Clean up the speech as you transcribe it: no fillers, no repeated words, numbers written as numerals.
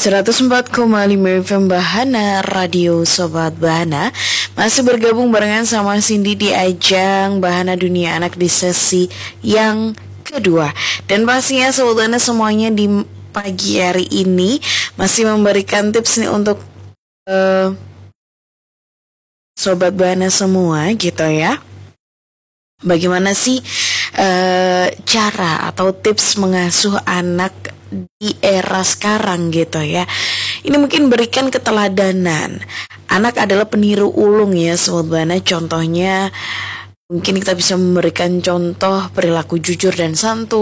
104,5 FM Bahana, Radio Sobat Bahana. Masih bergabung barengan sama Cindy di ajang Bahana Dunia Anak di sesi yang kedua. Dan pastinya Sobat Bahana semuanya di pagi hari ini masih memberikan tips nih untuk Sobat Bahana semua gitu ya. Bagaimana sih cara atau tips mengasuh anak di era sekarang gitu ya. Ini mungkin berikan keteladanan. Anak adalah peniru ulung ya Sobat Bahana. Contohnya mungkin kita bisa memberikan contoh perilaku jujur dan santun,